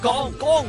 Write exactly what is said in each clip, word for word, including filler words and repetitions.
講講，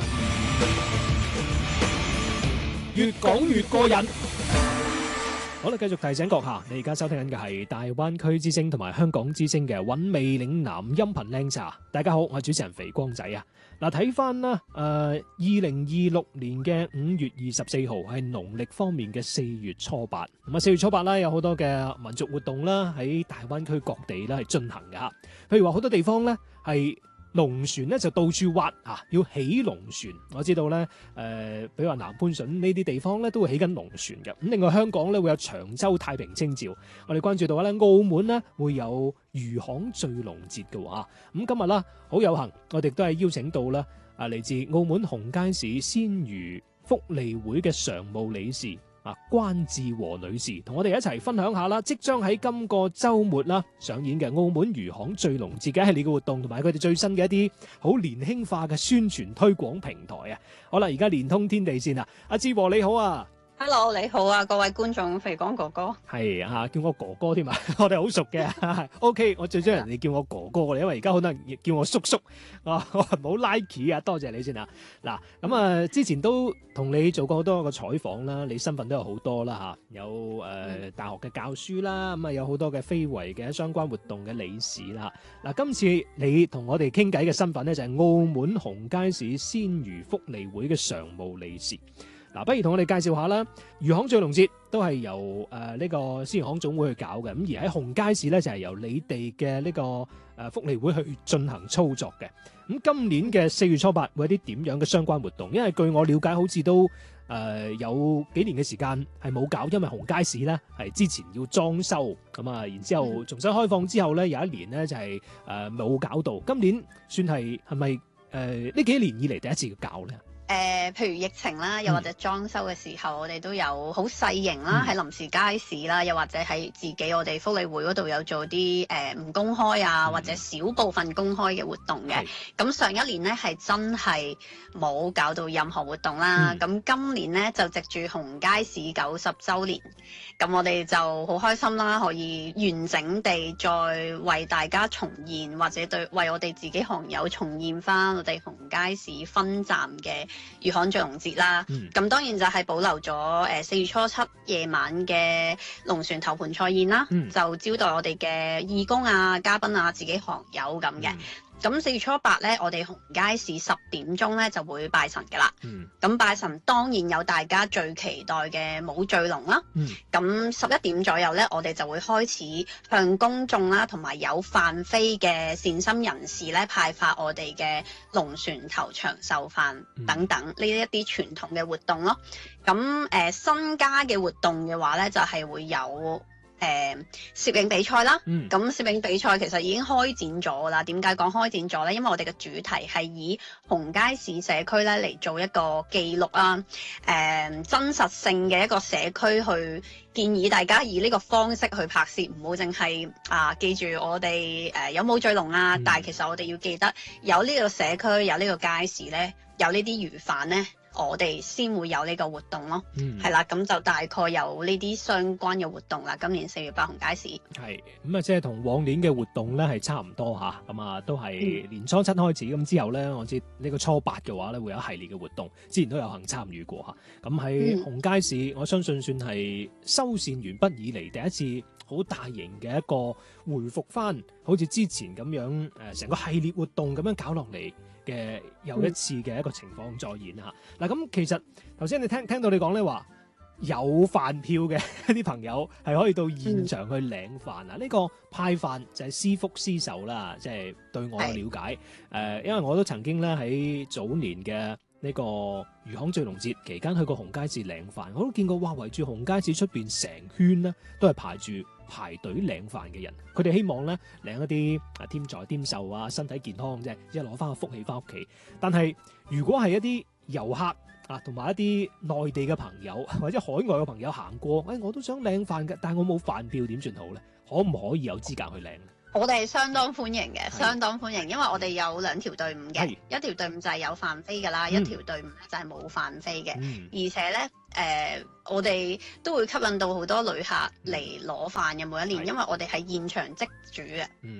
越講越過癮。好啦，繼續提醒閣下，你而家收聽緊嘅係大灣區之聲同埋香港之聲嘅韻味嶺南音頻靚茶。大家好，我係主持人肥光仔啊。嗱，睇翻啦，誒，二零二六年嘅五月二十四號係農曆方面嘅四月初八。咁啊，四月初八啦，有好多嘅民族活動啦，喺大灣區各地咧係進行嘅吓。譬如話好多地方咧係。龍船咧就到處挖啊，要起龍船。我知道咧，誒、呃，比如話南番順呢啲地方咧都會起緊龍船嘅。咁另外香港咧會有長洲太平清醮，我哋關注到咧澳門咧會有漁行醉龍節嘅話。咁今日啦好有幸，我哋都係邀請到啦啊嚟自澳門紅街市鮮魚福利會嘅常務理事。啊，關志和女士同我哋一齊分享下啦，即將喺今個週末啦上演嘅澳門漁行醉龍節嘅系列嘅活動，同埋佢哋最新嘅一啲好年輕化嘅宣傳推廣平台啊！好啦，而家連通天地線啊，阿志和你好啊！ Hello， 你好啊，各位觀眾，肥光哥哥係啊，叫我哥哥添啊，我哋好熟嘅。OK， 我最中意人哋叫我哥哥嘅，因為而家好多人叫我叔叔啊，我唔好 like 啊，多謝你先啊。嗱，咁啊，之前都同你做過好多個採訪啦，你身份都有好多啦嚇，有誒、呃、大學嘅教書啦，咁啊有好多嘅非遺嘅相關活動嘅理事啦。嗱，今次你同我哋傾偈嘅身份咧就係澳門紅街市鮮魚福利會嘅常務理事。嗱，不如同我哋介紹下啦。漁行醉龍節都係由誒呢、呃這個鮮魚行總會去搞嘅，咁而喺紅街市咧就係、是、由你哋嘅呢個誒、呃、福利會去進行操作嘅。咁今年嘅四月初八會有啲點樣嘅相關活動？因為據我了解，好似都誒、呃、有幾年嘅時間係冇搞，因為紅街市咧係之前要裝修咁啊，然之後重新開放之後咧有一年咧就係誒冇搞到。今年算係係咪誒呢幾年以嚟第一次要搞咧？ 誒、呃，譬如疫情啦，又或者裝修嘅時候，嗯、我哋都有好細型啦，喺、嗯、臨時街市啦，又或者喺自己我哋福利會嗰度有做啲誒唔公開啊，嗯、或者少部分公開嘅活動嘅。咁是上一年呢，係真係冇搞到任何活動啦。咁、嗯、今年呢，就藉住紅街市九十週年，咁我哋就好開心啦，可以完整地再為大家重現，或者對為我哋自己行友重現翻我哋紅街市分站嘅漁行醉龍節啦，咁、嗯、當然就係保留咗誒四月初七夜晚嘅龍船頭盤菜宴啦，嗯、就招待我哋嘅義工啊、嘉賓啊、自己行友咁嘅。咁四、嗯、月初八咧，我哋紅街市十點鐘咧就會拜神嘅啦。咁、嗯、拜神當然有大家最期待嘅舞醉龍啦。咁十一點左右咧，我哋就會開始向公眾啦，同埋有飯飛嘅善心人士咧派發我哋嘅龍船頭長壽飯等等呢一啲傳統嘅活動咯。咁誒、呃、新加嘅活動嘅話咧，就係、是、會有。誒攝影比賽啦，咁、嗯、攝影比賽其實已經開展咗啦。點解講開展咗呢？因為我哋嘅主題係以紅街市社區咧嚟做一個記錄啊，誒、呃、真實性嘅一個社區去建議大家以呢個方式去拍攝，唔好淨係啊記住我哋誒、呃、有冇醉龍啊，嗯、但係其實我哋要記得有呢個社區有呢個街市咧，有呢啲魚販咧。我哋先會有呢個活動咯，係啦、嗯，咁就大概有呢啲相關嘅活動啦。今年四月八紅街市係咁啊，即係同往年嘅活動咧係差唔多吓，咁啊都係年初七開始，咁、嗯、之後咧我知呢個初八嘅話咧會有一系列嘅活動，之前都有幸參與過吓。咁喺紅街市，嗯、我相信算係修繕完畢以嚟第一次好大型嘅一個回復翻，好似之前咁樣誒，成個系列活動咁樣搞落嚟。嘅又一次嘅一個情況再現嚇嗱，咁、嗯、其實頭先你聽聽到你講咧話有飯票嘅一啲朋友係可以到現場去領飯啊！呢、嗯、個派飯就係私福私受啦，即、就、係、是、對我嘅了解誒是、呃，因為我都曾經咧喺早年嘅呢個漁行醉龍節期間去過紅街市領飯，我都見過哇，圍住紅街市出邊成圈咧都係排住排隊領飯嘅人，佢哋希望咧領一啲啊添財添壽啊，身體健康啫，即係攞翻個福氣翻屋企。但係如果係一啲遊客啊，同埋一啲內地嘅朋友或者海外嘅朋友行過，誒、哎、我都想領飯嘅，但係我冇飯票點算好咧？可唔可以有資格去領？ 我哋相當歡迎嘅，相當歡迎，因為我哋有兩條隊伍嘅，是一條隊伍就係有飯飛㗎啦，嗯、一條隊伍咧就係冇飯飛嘅，嗯、而且咧誒、呃，我哋都會吸引到好多旅客嚟攞飯嘅每一年，是因為我哋係現場即煮嘅。嗯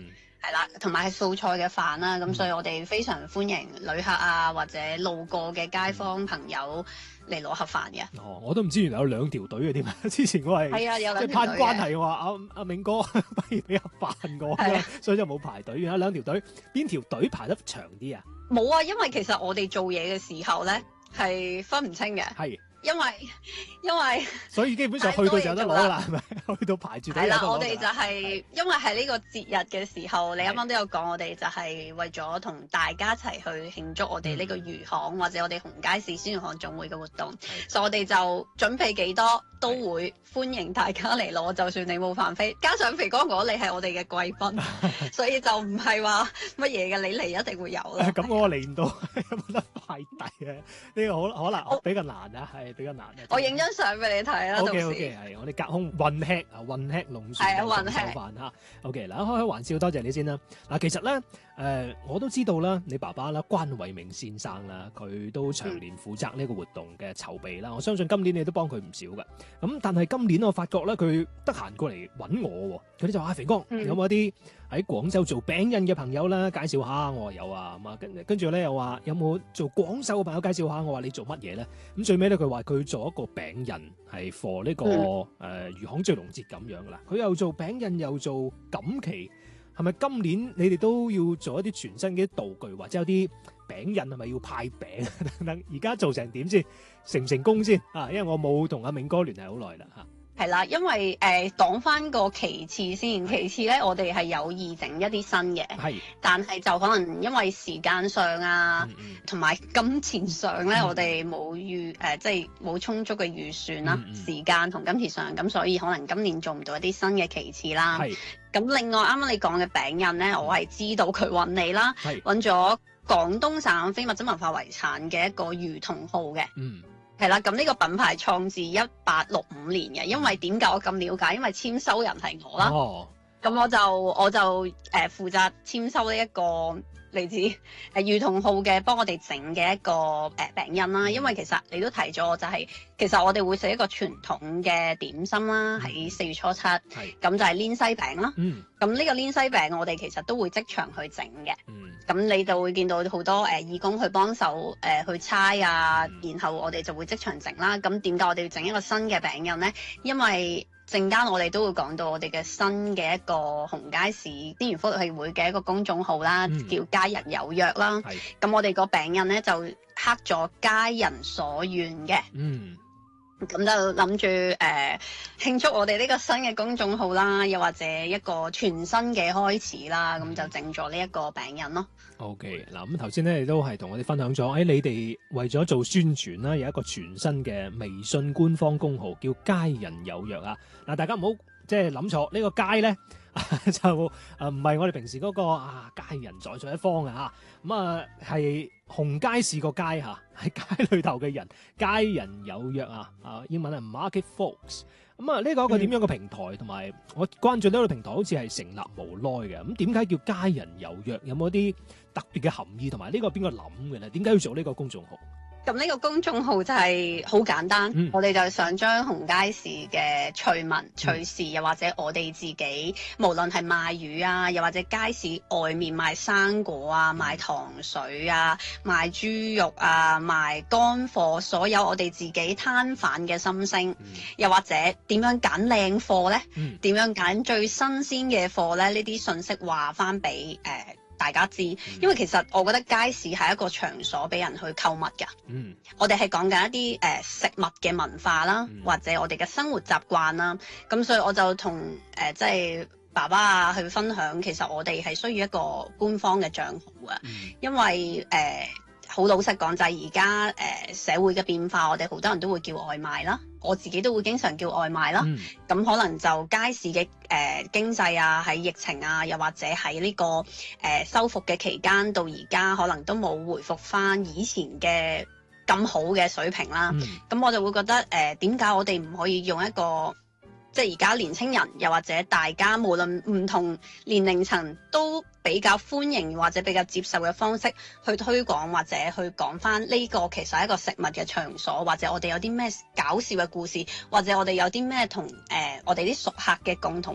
係啦，同埋係素菜嘅飯啦，咁、嗯、所以我哋非常歡迎旅客啊，或者路過嘅街坊朋友嚟攞盒飯嘅。 哦，我都唔知原來有兩條隊嘅添啊！之前我係係啊，有兩條隊嘅。 即係攀關係，我話阿阿明哥不如俾盒飯我，啊、所以就冇排隊。有兩條隊，邊條隊排得長啲啊？冇啊，因為其實我哋做嘢嘅時候咧係分唔清嘅。係。因為因為所以基本上去到就有得攞啦，係咪？去到排住隊有得攞。係啦， 我哋就係因為係呢個節日嘅時候，你啱啱都有講，我哋就係為咗同大家一齊去慶祝我哋呢個魚行、嗯、或者我哋紅街市鮮魚行總會嘅活動，所以我哋就準備幾多都會歡迎大家嚟攞，就算你冇飯飛。加上肥哥講你係我哋嘅貴賓，所以就唔係話乜嘢嘅，你嚟一定會有啦。 咁我嚟唔到，有冇得快遞啊？呢、呢個可可能比較難啊，係。比較難我影張相俾你睇啦。 O K O K 係我哋隔空混吃啊，混吃龍船嘅手飯嚇。O K 嗱，開開玩笑，多謝你先啦。嗱，其實咧誒、呃，我都知道啦，你爸爸啦，關偉明先生啦，佢都長年負責呢個活動嘅籌備啦、嗯。我相信今年你都幫佢唔少㗎。咁但係今年我發覺咧，佢得閒過嚟揾我喎。佢哋就話：肥哥，嗯、有冇一啲喺廣州做餅印嘅朋友啦？介紹下。我話有啊。咁啊，跟跟住咧又話有冇做廣繡嘅朋友介紹下？我話你做乜嘢咧？咁最尾咧佢話佢做一個餅印係 for 呢個誒魚行醉龍節咁樣噶啦。佢又做餅印又做錦旗，係咪今年你哋都要做一啲全新嘅道具，或者有啲餅印係咪要派餅等等？而家做成點先？成唔成功先啊？因為我冇同阿明哥聯繫好耐啦嚇。 係啦，因為誒講翻個其次先，其次咧我哋係有意整一啲新嘅，係，但係就可能因為時間上啊，同、嗯、埋金錢上咧、嗯，我哋冇預誒，即係冇充足嘅預算啦、嗯，時間同金錢上，咁所以可能今年做唔到一啲新嘅其次啦。係，咁另外啱啱你講嘅餅印咧，我係知道佢揾你啦，揾咗廣東省非物質文化遺產嘅一個魚同號嘅。嗯。係啦，咁呢個品牌創自一八六五年嘅，因為點解我咁了解？因為簽收人係我啦，咁、哦、我就我就誒、呃、負責簽收呢一個嚟自誒魚同號嘅幫我哋整嘅一個誒、呃、餅印啦。因為其實你都提咗，就係、是、其實我哋會食一個傳統嘅點心啦，喺四月初七，咁就係黏西餅啦。咁、嗯、呢個黏西餅我哋其實都會即場去整嘅。咁、嗯、你就會見到好多誒、呃、義工去幫手誒去猜啊、嗯，然後我哋就會即場整啦。咁點解我哋要整一個新嘅餅印咧？因為陣間我哋都會講到我哋嘅新嘅一個紅街市鮮魚福利會嘅一個公眾號啦、嗯，叫家人有約啦。咁我哋個餅印咧就刻咗家人所願嘅。嗯。咁就諗住誒慶祝我哋呢個新嘅公眾號啦，又或者一個全新嘅開始啦，咁就整咗呢一個餅印咯。 OK，嗱咁頭先咧，你都係同我哋分享咗，誒、哎、你哋為咗做宣傳啦，有一個全新嘅微信官方公號叫家人有約啊。嗱，大家唔好即係諗錯，呢、這個街咧就誒唔係我哋平時嗰、那個啊家人在在一方嘅嚇，咁啊係紅街市個街嚇，喺街裏頭嘅人，家人有約啊，啊英文係 Market Folks。咁啊呢個一個點樣嘅平台，同、嗯、埋我關注呢個平台好似係成立無耐嘅，咁點解叫家人有約？有冇啲特別嘅含義？同埋呢個邊個諗嘅咧？點解要做呢個公眾號？ 咁呢個公眾號就係好簡單，嗯、我哋就想將紅街市嘅趣聞、趣事，又或者我哋自己，無論係賣魚啊，又或者街市外面賣生果啊、賣糖水啊、賣豬肉啊、賣乾貨，所有我哋自己攤販嘅心聲、嗯，又或者點樣揀靚貨呢？點、嗯、樣揀最新鮮嘅貨呢？呢啲信息話翻俾誒大家知，因為其實我覺得街市係一個場所俾人去購物㗎。嗯，我哋係講緊一啲誒、呃、食物嘅文化啦、嗯，或者我哋嘅生活習慣啦。咁所以我就同誒即係爸爸啊去分享，其實我哋係需要一個官方嘅賬號啊、嗯，因為誒好、呃、老實講就係而家誒社會嘅變化，我哋好多人都會叫外賣啦。我自己都會經常叫外賣啦，咁、嗯、可能就街市嘅誒、呃、經濟啊，喺疫情啊，又或者喺呢、這個誒、呃、修復嘅期間到而家，可能都冇回復翻以前嘅咁好嘅水平啦。咁、嗯、我就會覺得誒點解我哋唔可以用一個即係而家年輕人，又或者大家無論唔同年齡層都比較歡迎或者比較接受嘅方式去推廣，或者去講翻呢個其實係一個食物嘅場所，或者我哋有啲咩搞笑嘅故事，或者我哋有啲咩同誒我哋啲熟客嘅共同